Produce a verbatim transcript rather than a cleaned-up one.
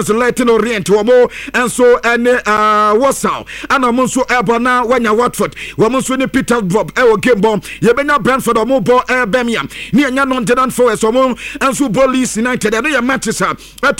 Leyton Orient womo enso ene uh, Warsaw ana mo nso ebo na wanya Watford womo nso ne Peterborough e o game bomb ye benya Brentford o mo bo e Birmingham ni enya Nottingham Forest o mo enso bo Leeds United no ye Manchester